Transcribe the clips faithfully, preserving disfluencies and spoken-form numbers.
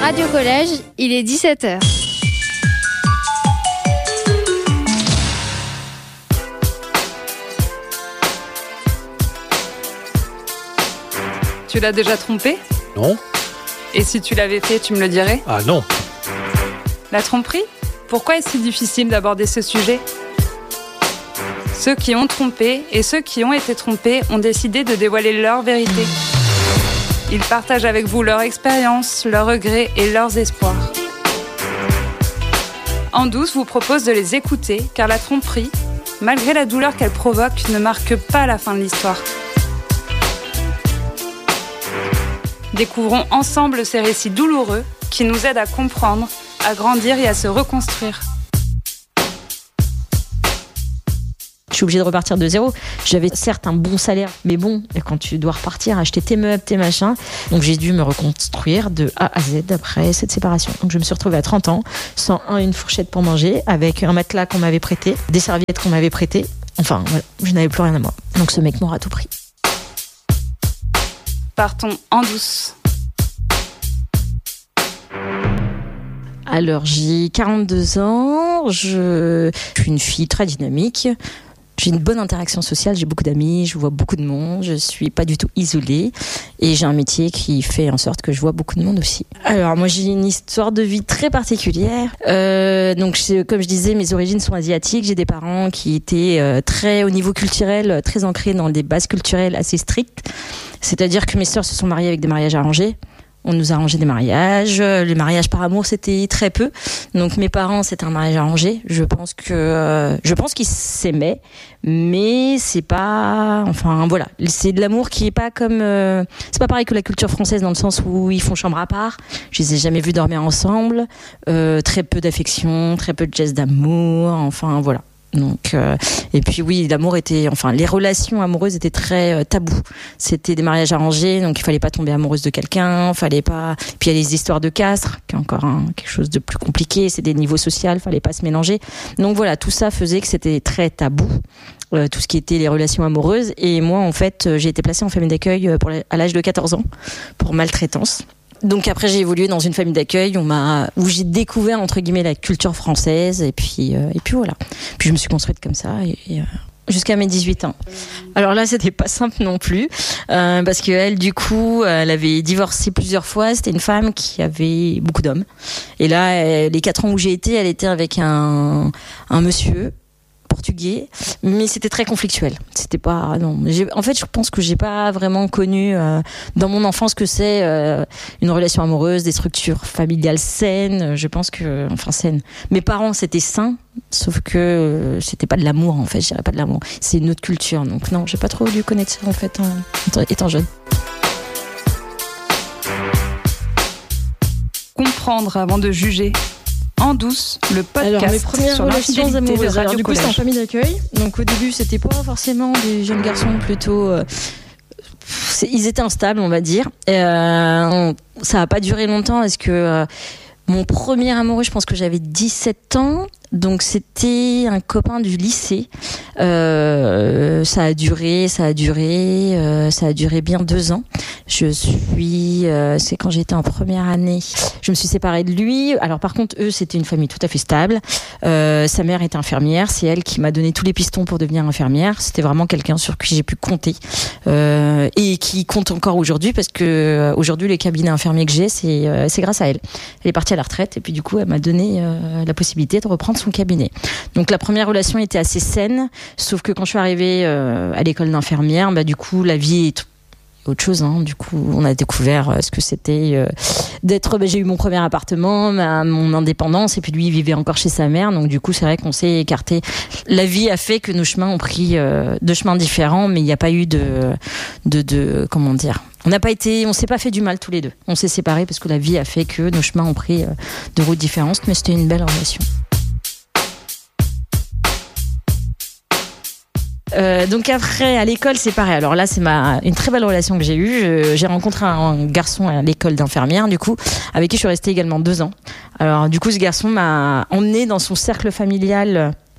Radio Collège, il est dix-sept heures. Tu l'as déjà trompé ? Non. Et si tu l'avais fait, tu me le dirais ? Ah non. La tromperie ? Pourquoi est-ce si difficile d'aborder ce sujet ? Ceux qui ont trompé et ceux qui ont été trompés ont décidé de dévoiler leur vérité. Ils partagent avec vous leur expérience, leurs regrets et leurs espoirs. En douce vous propose de les écouter, car la tromperie, malgré la douleur qu'elle provoque, ne marque pas la fin de l'histoire. Découvrons ensemble ces récits douloureux qui nous aident à comprendre, à grandir et à se reconstruire. Je suis obligée de repartir de zéro. J'avais certes un bon salaire, mais bon, quand tu dois repartir, acheter tes meubles, tes machins, donc j'ai dû me reconstruire de A à Z après cette séparation. Donc je me suis retrouvée à trente ans, sans un, une fourchette pour manger, avec un matelas qu'on m'avait prêté, des serviettes qu'on m'avait prêtées. Enfin, voilà, je n'avais plus rien à moi. Donc ce mec m'aura tout pris. Partons en douce. Alors, j'ai quarante-deux ans, je... je suis une fille très dynamique. J'ai une bonne interaction sociale, j'ai beaucoup d'amis, je vois beaucoup de monde, je suis pas du tout isolée et j'ai un métier qui fait en sorte que je vois beaucoup de monde aussi. Alors moi j'ai une histoire de vie très particulière. Euh, donc je, comme je disais, mes origines sont asiatiques. J'ai des parents qui étaient euh, très au niveau culturel, très ancrés dans des bases culturelles assez strictes. C'est-à-dire que mes sœurs se sont mariées avec des mariages arrangés. On nous a arrangé des mariages. Les mariages par amour, c'était très peu. Donc mes parents, c'était un mariage arrangé. Je pense que, euh, je pense qu'ils s'aimaient, mais c'est pas, enfin voilà, c'est de l'amour qui est pas comme, euh, c'est pas pareil que la culture française dans le sens où ils font chambre à part. Je les ai jamais vus dormir ensemble. Euh, très peu d'affection, très peu de gestes d'amour. Enfin voilà. Donc euh, et puis oui, l'amour était, enfin les relations amoureuses étaient très euh, tabous. C'était des mariages arrangés, donc il fallait pas tomber amoureuse de quelqu'un, fallait pas. Puis il y a les histoires de castres, qui est encore hein, quelque chose de plus compliqué. C'est des niveaux sociaux, fallait pas se mélanger. Donc voilà, tout ça faisait que c'était très tabou. Euh, tout ce qui était les relations amoureuses. Et moi, en fait, j'ai été placée en famille d'accueil pour, à l'âge de quatorze ans pour maltraitance. Donc après j'ai évolué dans une famille d'accueil où, m'a, où j'ai découvert entre guillemets la culture française et puis, euh, et puis voilà. Puis je me suis construite comme ça et, et, euh, jusqu'à mes dix-huit ans. Alors là c'était pas simple non plus euh, parce qu'elle du coup elle avait divorcé plusieurs fois. C'était une femme qui avait beaucoup d'hommes et là elle, les quatre ans où j'ai été elle était avec un, un monsieur portugais, mais c'était très conflictuel. C'était pas non. J'ai, en fait, je pense que j'ai pas vraiment connu euh, dans mon enfance que c'est euh, une relation amoureuse, des structures familiales saines. Je pense que, enfin saines. Mes parents c'était sain, sauf que euh, c'était pas de l'amour en fait. Je dirais pas de l'amour. C'est une autre culture. Donc non, j'ai pas trop dû connaître ça en fait en, étant jeune. Comprendre avant de juger. En douce, le podcast Alors, mes premières sur relations amoureuses. Alors, du coup, c'était en famille d'accueil. Donc, au début, c'était pas forcément des jeunes garçons, plutôt. Euh, ils étaient instables, on va dire. Euh, ça a pas duré longtemps parce que euh, mon premier amoureux, je pense que j'avais dix-sept ans. Donc c'était un copain du lycée. Euh, ça a duré, ça a duré, euh, ça a duré bien deux ans. Je suis, euh, c'est quand j'étais en première année. Je me suis séparée de lui. Alors par contre, eux, c'était une famille tout à fait stable. Euh, sa mère était infirmière. C'est elle qui m'a donné tous les pistons pour devenir infirmière. C'était vraiment quelqu'un sur qui j'ai pu compter euh, et qui compte encore aujourd'hui parce que euh, aujourd'hui, les cabinets infirmiers que j'ai, c'est euh, c'est grâce à elle. Elle est partie à la retraite et puis du coup, elle m'a donné euh, la possibilité de reprendre son cabinet. Donc la première relation était assez saine, sauf que quand je suis arrivée euh, à l'école d'infirmière, bah du coup la vie est autre chose. Hein. Du coup, on a découvert euh, ce que c'était euh, d'être. Bah, j'ai eu mon premier appartement, ma, mon indépendance, et puis lui il vivait encore chez sa mère. Donc du coup, c'est vrai qu'on s'est écartés. La vie a fait que nos chemins ont pris euh, deux chemins différents, mais il n'y a pas eu de, de, de comment dire. On n'a pas été, on s'est pas fait du mal tous les deux. On s'est séparés parce que la vie a fait que nos chemins ont pris euh, de routes différentes, mais c'était une belle relation. Euh, donc après à l'école c'est pareil. Alors là c'est ma une très belle relation que j'ai eue. Je, j'ai rencontré un garçon à l'école d'infirmière du coup avec qui je suis restée également deux ans. Alors du coup ce garçon m'a emmenée dans son cercle familial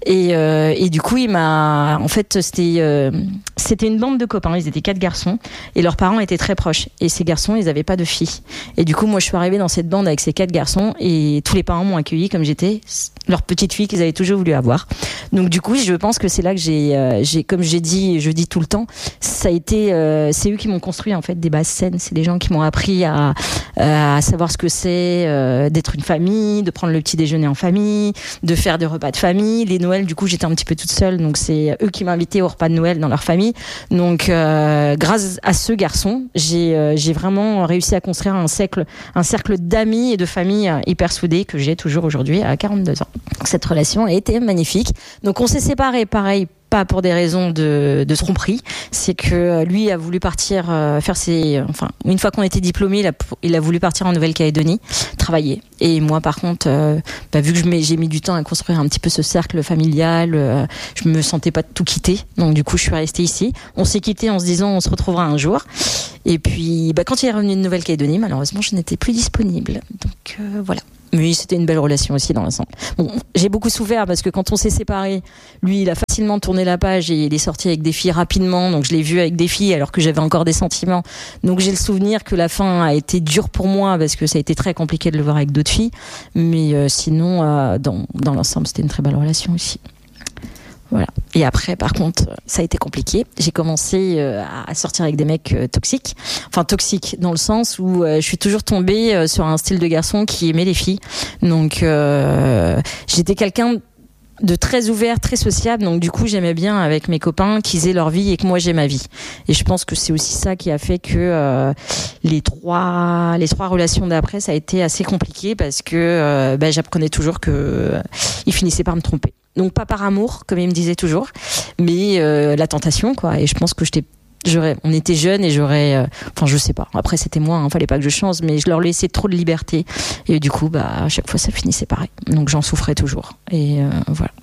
Et, euh, et du coup, il m'a, en fait, c'était, euh, c'était une bande de copains. Ils étaient quatre garçons et leurs parents étaient très proches. Et ces garçons, ils n'avaient pas de filles. Et du coup, moi, je suis arrivée dans cette bande avec ces quatre garçons et tous les parents m'ont accueillie comme j'étais leur petite fille qu'ils avaient toujours voulu avoir. Donc, du coup, je pense que c'est là que j'ai, euh, j'ai, comme j'ai dit, je dis tout le temps, ça a été, euh, c'est eux qui m'ont construit en fait des bases saines. C'est des gens qui m'ont appris à, à savoir ce que c'est euh, d'être une famille, de prendre le petit déjeuner en famille, de faire des repas de famille. Les Noëls, du coup, j'étais un petit peu toute seule, donc c'est eux qui m'invitaient au repas de Noël dans leur famille. Donc, euh, grâce à ce garçon, j'ai, euh, j'ai vraiment réussi à construire un cercle, un cercle d'amis et de familles hyper soudés que j'ai toujours aujourd'hui à quarante-deux ans. Donc, cette relation a été magnifique. Donc, on s'est séparés, pareil, pas pour des raisons de, de tromperie, c'est que lui a voulu partir euh, faire ses, enfin une fois qu'on était diplômés, il a, il a voulu partir en Nouvelle-Calédonie travailler. Et moi par contre, euh, bah, vu que je m'ai, j'ai mis du temps à construire un petit peu ce cercle familial, euh, je me sentais pas de tout quitter, donc du coup je suis restée ici. On s'est quitté en se disant on se retrouvera un jour. Et puis bah, quand il est revenu de Nouvelle-Calédonie, malheureusement je n'étais plus disponible. Donc euh, voilà. Mais c'était une belle relation aussi dans l'ensemble. Bon, j'ai beaucoup souffert parce que quand on s'est séparés, lui, il a facilement tourné la page et il est sorti avec des filles rapidement. Donc je l'ai vu avec des filles alors que j'avais encore des sentiments. Donc j'ai le souvenir que la fin a été dure pour moi parce que ça a été très compliqué de le voir avec d'autres filles. Mais euh, sinon, euh, dans, dans l'ensemble, c'était une très belle relation aussi. Voilà. Et après, par contre, ça a été compliqué. J'ai commencé euh, à sortir avec des mecs euh, toxiques. Enfin, toxiques dans le sens où euh, je suis toujours tombée euh, sur un style de garçon qui aimait les filles. Donc, euh, j'étais quelqu'un de très ouvert, très sociable. Donc, du coup, j'aimais bien avec mes copains qu'ils aient leur vie et que moi, j'ai ma vie. Et je pense que c'est aussi ça qui a fait que euh, les trois, les trois relations d'après, ça a été assez compliqué parce que euh, bah, j'apprenais toujours que euh, ils finissaient par me tromper. Donc pas par amour, comme il me disait toujours, mais euh, la tentation, quoi. Et je pense que j'étais, j'aurais, on était jeunes et j'aurais, euh, enfin je sais pas. Après c'était moi, hein, fallait pas que je change, mais je leur laissais trop de liberté. Et du coup, bah à chaque fois ça finissait pareil. Donc j'en souffrais toujours. Et euh, voilà.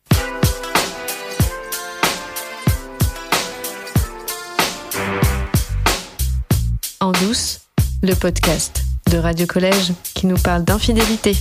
En douce, le podcast de Radio Collège qui nous parle d'infidélité.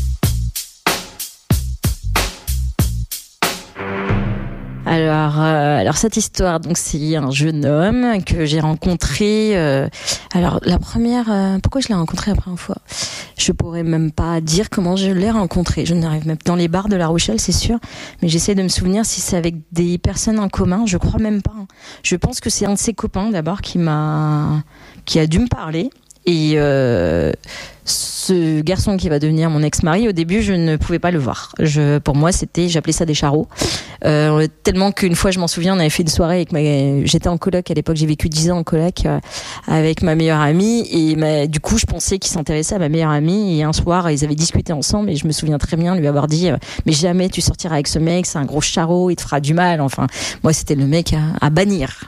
Alors, euh, alors cette histoire, donc c'est un jeune homme que j'ai rencontré. Euh, alors la première, euh, pourquoi je l'ai rencontré la première fois ? Je pourrais même pas dire comment je l'ai rencontré. Je n'arrive même dans les bars de La Rochelle, c'est sûr, mais j'essaie de me souvenir si c'est avec des personnes en commun. Je crois même pas. Je pense que c'est un de ses copains d'abord qui m'a, qui a dû me parler. Et euh, ce garçon qui va devenir mon ex-mari, au début, je ne pouvais pas le voir. Je, pour moi, c'était, j'appelais ça des charros. Euh, tellement qu'une fois, je m'en souviens, on avait fait une soirée avec ma, j'étais en coloc à l'époque, j'ai vécu dix ans en coloc euh, avec ma meilleure amie. Et ma, du coup, je pensais qu'il s'intéressait à ma meilleure amie. Et un soir, ils avaient discuté ensemble. Et je me souviens très bien lui avoir dit, euh, mais jamais tu sortiras avec ce mec, c'est un gros charrot, il te fera du mal. Enfin, moi, c'était le mec à, à bannir.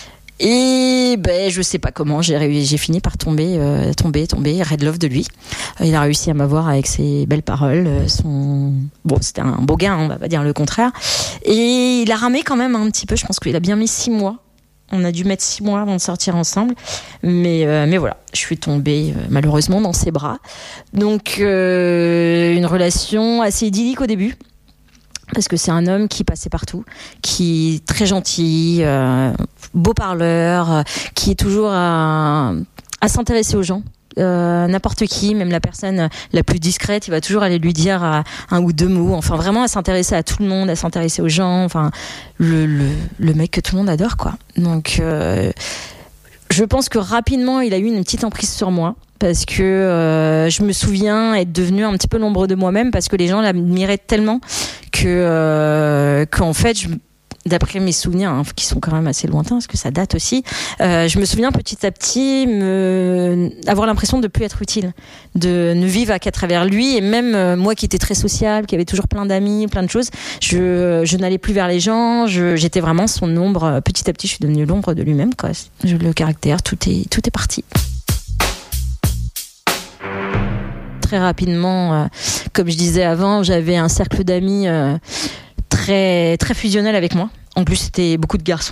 Et ben je sais pas comment j'ai réussi, j'ai fini par tomber euh, tomber tomber red love de lui. Il a réussi à m'avoir avec ses belles paroles, son bon c'était un beau gars, on va pas dire le contraire. Et il a ramé quand même un petit peu, je pense qu'il a bien mis six mois. On a dû mettre six mois avant de sortir ensemble, mais euh, mais voilà, je suis tombée euh, malheureusement dans ses bras. Donc euh, une relation assez idyllique au début. Parce que c'est un homme qui passait partout, qui est très gentil, euh, beau parleur, euh, qui est toujours à, à s'intéresser aux gens. Euh, n'importe qui, même la personne la plus discrète, il va toujours aller lui dire euh, un ou deux mots. Enfin, vraiment à s'intéresser à tout le monde, à s'intéresser aux gens. Enfin, le, le, le mec que tout le monde adore, quoi. Donc, euh, je pense que rapidement, il a eu une petite emprise sur moi. Parce que euh, je me souviens être devenue un petit peu l'ombre de moi-même parce que les gens l'admiraient tellement que euh, qu'en fait, je, d'après mes souvenirs, hein, qui sont quand même assez lointains parce que ça date aussi, euh, je me souviens petit à petit me, avoir l'impression de ne plus être utile, de ne vivre qu'à travers lui. Et même euh, moi qui étais très sociable, qui avait toujours plein d'amis, plein de choses, je, je n'allais plus vers les gens, je, j'étais vraiment son ombre. Petit à petit, je suis devenue l'ombre de lui-même, quoi. Je, le caractère, tout est, tout est parti. Très rapidement, euh, comme je disais avant, j'avais un cercle d'amis euh, très très fusionnel avec moi. En plus, c'était beaucoup de garçons.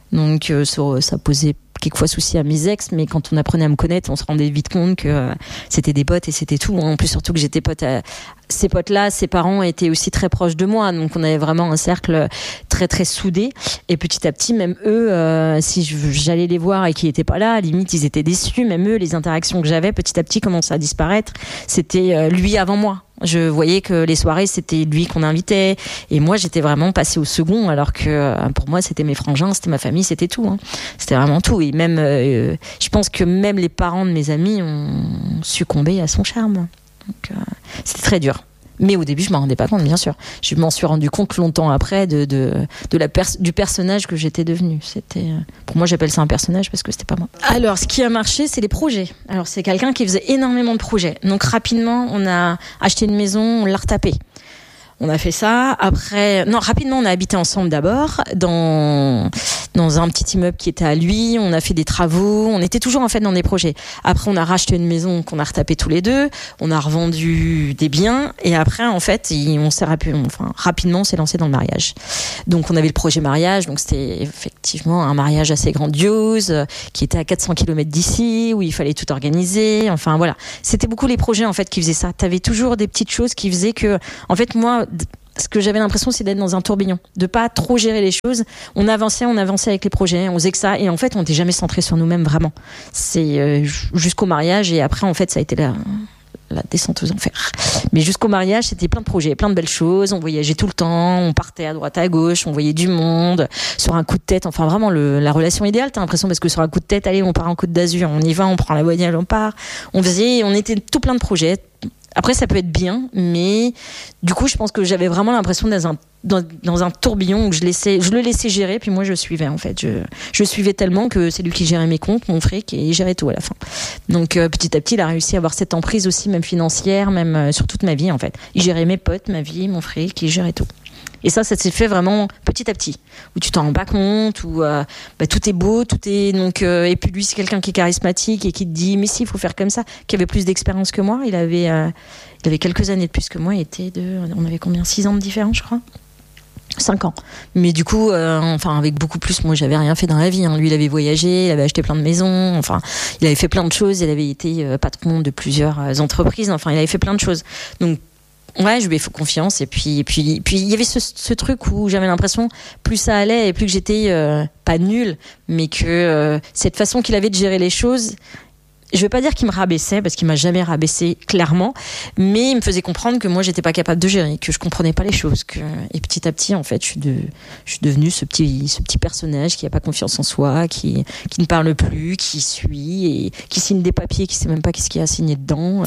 Donc euh, ça, ça posait quelquefois souci à mes ex, mais quand on apprenait à me connaître, on se rendait vite compte que euh, c'était des potes et c'était tout. En plus, surtout que j'étais pote à ces potes-là, ses parents étaient aussi très proches de moi, donc on avait vraiment un cercle très très soudé. Et petit à petit, même eux, euh, si je, j'allais les voir et qu'ils étaient pas là, à la limite ils étaient déçus. Même eux, les interactions que j'avais, petit à petit, commençaient à disparaître. C'était euh, lui avant moi. Je voyais que les soirées, c'était lui qu'on invitait. Et moi, j'étais vraiment passée au second, alors que pour moi, c'était mes frangins, c'était ma famille, c'était tout. Hein. C'était vraiment tout. Et même, euh, je pense que même les parents de mes amis ont succombé à son charme. Donc, euh, c'était très dur. Mais au début, je m'en rendais pas compte, bien sûr. Je m'en suis rendu compte longtemps après de, de, de la pers- du personnage que j'étais devenue. C'était, pour moi, j'appelle ça un personnage parce que c'était pas moi. Alors, ce qui a marché, c'est les projets. Alors, c'est quelqu'un qui faisait énormément de projets. Donc, rapidement, on a acheté une maison, on l'a retapée. On a fait ça. Après, non, rapidement, on a habité ensemble d'abord dans dans un petit immeuble qui était à lui. On a fait des travaux. On était toujours en fait dans des projets. Après, on a racheté une maison qu'on a retapée tous les deux. On a revendu des biens et après, en fait, on s'est rapidement, enfin rapidement, on s'est lancé dans le mariage. Donc, on avait le projet mariage. Donc, c'était effectivement un mariage assez grandiose qui était à quatre cents kilomètres d'ici, où il fallait tout organiser. Enfin voilà, c'était beaucoup les projets en fait qui faisaient ça. T'avais toujours des petites choses qui faisaient que, en fait, moi. Ce que j'avais l'impression, c'est d'être dans un tourbillon, de pas trop gérer les choses. On avançait, on avançait avec les projets, on faisait que ça, et en fait, on n'était jamais centré sur nous-mêmes vraiment. C'est euh, jusqu'au mariage, et après, en fait, ça a été la, la descente aux enfers. Mais jusqu'au mariage, c'était plein de projets, plein de belles choses. On voyageait tout le temps, on partait à droite, à gauche, on voyait du monde sur un coup de tête. Enfin, vraiment, le, la relation idéale. T'as l'impression parce que sur un coup de tête, allez, on part en Côte d'Azur, on y va, on prend la bagnole, on part. On faisait, on était tout plein de projets. Après, ça peut être bien, mais du coup, je pense que j'avais vraiment l'impression d'être dans un, dans, dans un tourbillon où je, laissais, je le laissais gérer, puis moi, je suivais, en fait. Je, je suivais tellement que c'est lui qui gérait mes comptes, mon fric, et il gérait tout à la fin. Donc, euh, petit à petit, il a réussi à avoir cette emprise aussi, même financière, même euh, sur toute ma vie, en fait. Il gérait mes potes, ma vie, mon fric, il gérait tout. Et ça, ça s'est fait vraiment petit à petit, où tu t'en rends pas compte, où euh, bah, tout est beau, tout est donc. Euh, et puis lui, c'est quelqu'un qui est charismatique et qui te dit, mais si, il faut faire comme ça. Qui avait plus d'expérience que moi. Il avait, euh, il avait quelques années de plus que moi. Il était de, on avait combien, six ans de différence, je crois. Cinq ans. Mais du coup, euh, enfin, avec beaucoup plus, moi, j'avais rien fait dans la vie. Hein. Lui, il avait voyagé, il avait acheté plein de maisons. Enfin, il avait fait plein de choses. Il avait été euh, patron de plusieurs euh, entreprises. Enfin, il avait fait plein de choses. Donc ouais, je lui ai fait confiance et puis et puis puis il y avait ce, ce truc où j'avais l'impression plus ça allait et plus que j'étais euh, pas nulle, mais que euh, cette façon qu'il avait de gérer les choses, je vais pas dire qu'il me rabaissait parce qu'il m'a jamais rabaissé clairement, mais il me faisait comprendre que moi j'étais pas capable de gérer, que je comprenais pas les choses, que et petit à petit en fait je suis de je suis devenue ce petit ce petit personnage qui a pas confiance en soi, qui qui ne parle plus, qui suit et qui signe des papiers, qui sait même pas qu'est-ce qu'il y a signé dedans.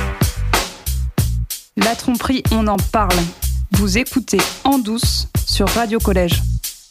La tromperie, on en parle. Vous écoutez En douce sur Radio Collège.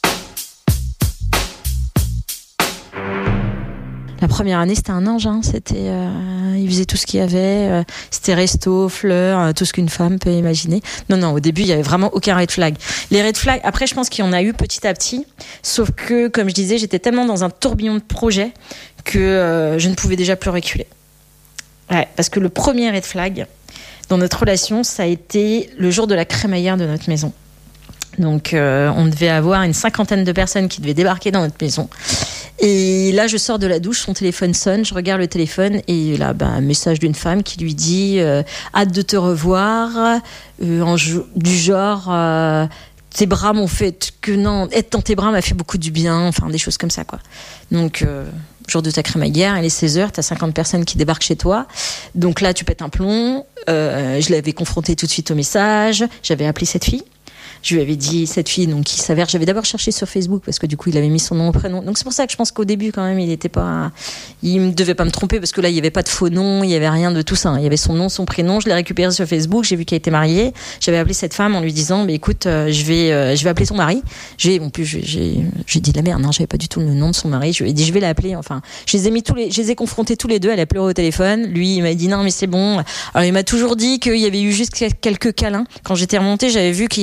La première année, c'était un ange. Hein. C'était, euh, il faisait tout ce qu'il y avait. Euh, c'était resto, fleurs, euh, tout ce qu'une femme peut imaginer. Non, non, au début, il y avait vraiment aucun red flag. Les red flags, après, je pense qu'il y en a eu petit à petit. Sauf que, comme je disais, j'étais tellement dans un tourbillon de projets que euh, je ne pouvais déjà plus reculer. Ouais, parce que le premier red flag dans notre relation, ça a été le jour de la crémaillère de notre maison. Donc, euh, on devait avoir une cinquantaine de personnes qui devaient débarquer dans notre maison. Et là, je sors de la douche, son téléphone sonne, je regarde le téléphone et là, bah, un message d'une femme qui lui dit euh, « Hâte de te revoir euh, », en, du genre euh, « Tes bras m'ont fait que non, être dans tes bras m'a fait beaucoup du bien », enfin des choses comme ça, quoi. Donc... Euh, jour de ta crémaillère, il est seize heures, t'as cinquante personnes qui débarquent chez toi. Donc là, tu pètes un plomb. Euh, je l'avais confrontée tout de suite au message. J'avais appelé cette fille. Je lui avais dit, cette fille, donc, qui s'avère, j'avais d'abord cherché sur Facebook, parce que du coup, il avait mis son nom au prénom. Donc, c'est pour ça que je pense qu'au début, quand même, il était pas, il ne devait pas me tromper, parce que là, il n'y avait pas de faux nom, il n'y avait rien de tout ça. Il y avait son nom, son prénom, je l'ai récupéré sur Facebook, j'ai vu qu'elle était mariée. J'avais appelé cette femme en lui disant, mais écoute, euh, je vais, euh, je vais appeler ton mari. J'ai, en plus, j'ai, j'ai, j'ai dit de la merde, non, j'avais pas du tout le nom de son mari. Je lui ai dit, je vais l'appeler, enfin. Je les ai mis tous les, je les ai confrontés tous les deux, elle a pleuré au téléphone. Lui, il m'a dit, non, mais c'est bon. Alors, il m'a toujours dit qu'il y avait eu juste quelques câlins. Quand j'étais remontée, j'avais vu qu'il y avait eu,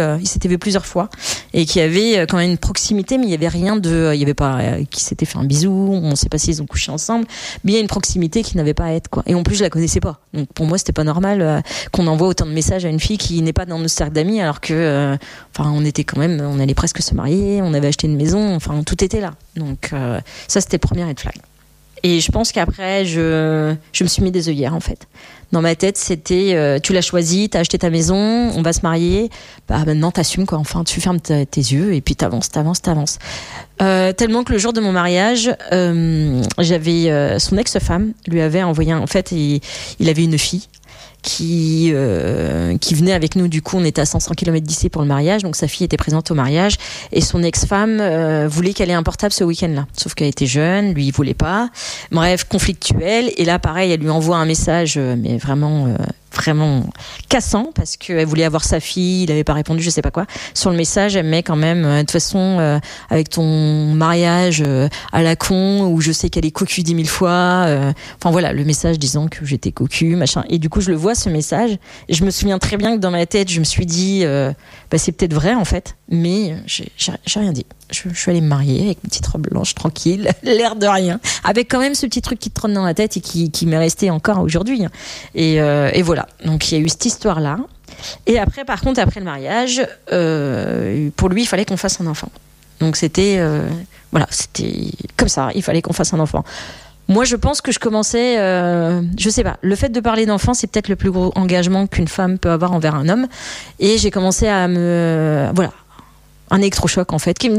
euh, ils s'étaient vus plusieurs fois et qu'il y avait euh, quand même une proximité, mais il y avait rien de, euh, il y avait pas, euh, qui s'était fait un bisou, on ne sait pas s'ils ont couché ensemble, mais il y a une proximité qui n'avait pas à être, quoi. Et en plus, je la connaissais pas. Donc pour moi, c'était pas normal euh, qu'on envoie autant de messages à une fille qui n'est pas dans nos cercles d'amis, alors que, euh, enfin, on était quand même, on allait presque se marier, on avait acheté une maison, enfin, tout était là. Donc euh, ça, c'était le premier red flag. Et je pense qu'après, je, je me suis mis des œillères, en fait. Dans ma tête, c'était, euh, tu l'as choisi, t'as acheté ta maison, on va se marier. Bah maintenant, t'assumes, quoi. Enfin, tu fermes t- tes yeux et puis t'avances, t'avances, t'avances. Euh, tellement que le jour de mon mariage, euh, j'avais euh, son ex-femme lui avait envoyé, un, en fait, il, il avait une fille qui euh, qui venait avec nous. Du coup, on était à cinq cents kilomètres d'ici pour le mariage, donc sa fille était présente au mariage et son ex-femme euh, voulait qu'elle ait un portable ce week-end-là, sauf qu'elle était jeune, lui il voulait pas. Bref, conflictuel. Et là, pareil, elle lui envoie un message, euh, mais vraiment euh, vraiment cassant, parce qu'elle voulait avoir sa fille, il avait pas répondu, je sais pas quoi. Sur le message, elle met quand même, euh, de toute façon, euh, avec ton mariage euh, à la con, où je sais qu'elle est cocu dix mille fois. Euh, enfin voilà, le message disant que j'étais cocu, machin. Et du coup, je le vois, ce message, et je me souviens très bien que dans ma tête, je me suis dit, euh, bah, c'est peut-être vrai, en fait, mais j'ai, j'ai, j'ai rien dit. Je, je suis allée me marier avec une petite robe blanche, tranquille, l'air de rien, avec quand même ce petit truc qui te trône dans la tête et qui, qui m'est resté encore aujourd'hui. Et, euh, et voilà. Donc il y a eu cette histoire-là. Et après, par contre, après le mariage, euh, pour lui, il fallait qu'on fasse un enfant. Donc c'était, euh, voilà, c'était comme ça. Il fallait qu'on fasse un enfant. Moi, je pense que je commençais, euh, je sais pas, le fait de parler d'enfant, c'est peut-être le plus gros engagement qu'une femme peut avoir envers un homme. Et j'ai commencé à me, voilà, un électrochoc en fait, qui me